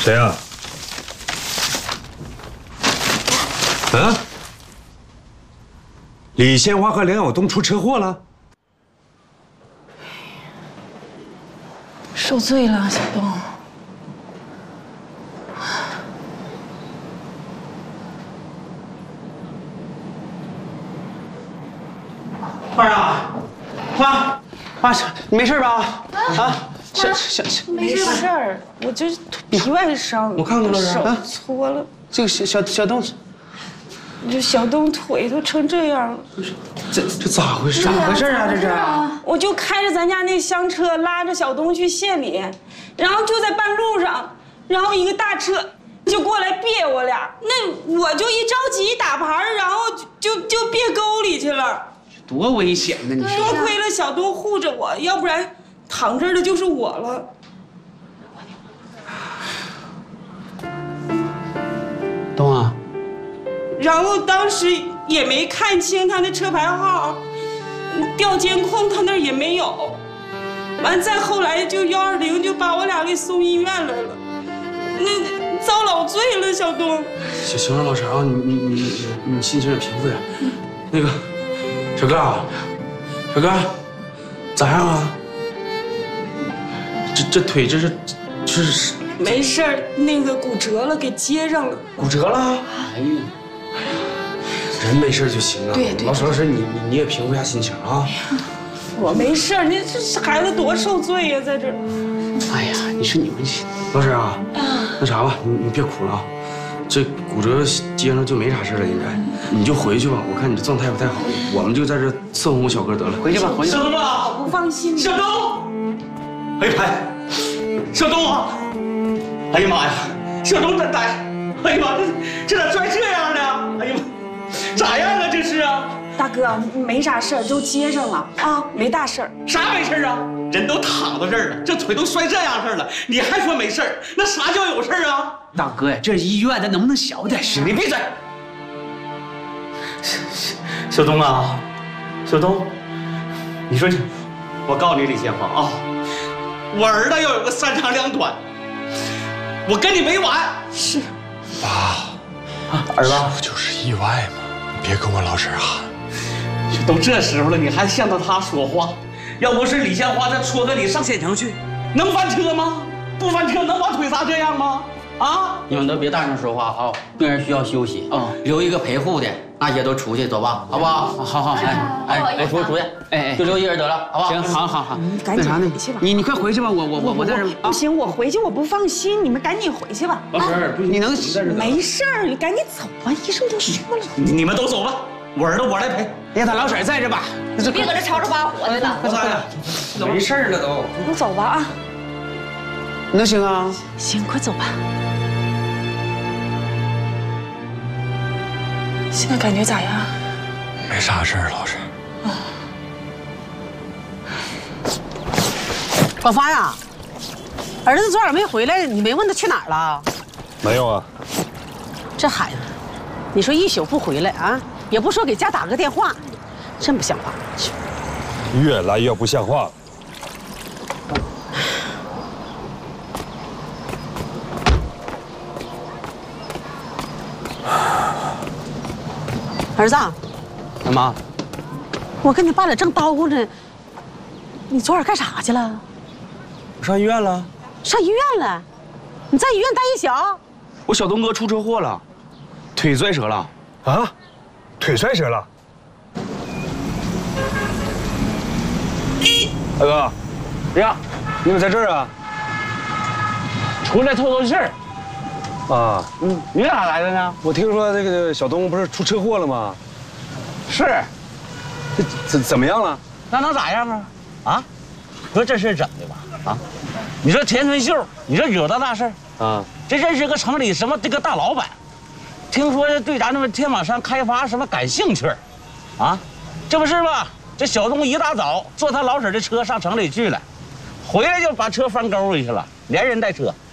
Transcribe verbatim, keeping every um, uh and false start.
谁啊？啊？李鲜花和梁晓东出车祸了？ 受罪了，小东。 花啊，花，花，你没事吧？啊，小小小， 没事儿，我这皮外伤， 我看看老师手搓了。 这个小小小东， 这小东腿都成这样了。 这这咋回事？咋回事啊？这是？ 我就开着咱家那厢车拉着小东去县里，然后就在半路上，然后一个大车就过来别我俩，那我就一着急打牌，然后就就就别沟里去了。 多危险呢！你说， 多亏了小东护着我，要不然躺这儿的就是我了。 东啊， 然后当时也没看清他那车牌号，调监控他那儿也没有。完再后来就幺二零就把我俩给送医院来了，那遭老罪了，小东。 行行了，老陈啊，你你你你你心情也平复点。那个。小哥啊，小哥，咋样啊？这这腿这是，这是没事儿，那个骨折了，给接上了。 骨折了？哎呀，人没事就行啊。 对对。 老沈老师，你你你也平复一下心情啊。 我没事儿，那这孩子多受罪呀，在这儿。 哎呀，你说你们老沈啊，那啥吧，你你别哭了啊。这骨折接上就没啥事了，应该你就回去吧。我看你这状态不太好，我们就在这伺候小哥得了。回去吧，回去吧。 小东啊， 我不放心。 小东，哎呀，小东啊！哎呀妈呀，小东咋咋？哎呀妈，这这咋摔这样呢？哎呀妈，咋样啊？这是啊？ 大哥，没啥事儿，都接上了啊，没大事儿。 啥没事啊？人都躺到这儿了，这腿都摔这样式了，你还说没事儿？那啥叫有事儿啊？ 大哥呀，这医院咱能不能小点声？ 你闭嘴！小东啊，小东，你说你，我告诉你李鲜花啊，我儿子要有个三长两短，我跟你没完。 是， 爸， 啊，儿子， 不就是意外吗？你别跟我老婶喊。 都这时候了，你还向着他说话？要不是李鲜花再戳个你上县城去，能翻车吗？不翻车能把腿砸这样吗？啊！ 你们都别大声说话啊，病人需要休息啊，留一个陪护的，那些都出去走吧，好不好？好好，哎哎哎，出出去，哎哎，就留一人得了，好不好？ 行，好好好， 你赶紧回去吧。 你你快回去吧，我我我我在这。 不行，我回去我不放心，你们赶紧回去吧。 老婶，你能没事儿，你赶紧走吧，医生都说了。 你们都走吧，我儿子我来陪。 让他老婶在这吧， 你别搁这吵吵把火的了。 快走呀，没事了都。 你走吧啊。 能行啊？ 行，快走吧。现在感觉咋样？ 没啥事儿，老婶。 老发呀，儿子昨晚没回来，你没问他去哪儿了？ 没有啊。 这孩子，你说一宿不回来啊，也不说给家打个电话，真不像话。 越来越不像话。 儿子， 干嘛？ 我跟你爸俩正叨咕着，你昨晚干啥去了？ 我上医院了。 上医院了？你在医院待一宿？ 我小东哥出车祸了，腿摔折了。 啊？腿摔折了？大哥， 哎呀， 你怎么在这儿啊？ 出来透透气儿。 啊， 嗯，你咋来的呢？ 我听说这个小东不是出车祸了吗？ 是， 这怎怎么样了？ 那能咋样啊？啊，说这事整的吧？啊，你说田春秀，你说惹到大事儿啊？ 这认识个城里什么这个大老板，听说对咱们天马山开发什么感兴趣，啊，这不是吧？这小东一大早坐他老婶的车上城里去了，回来就把车翻沟里去了，连人带车。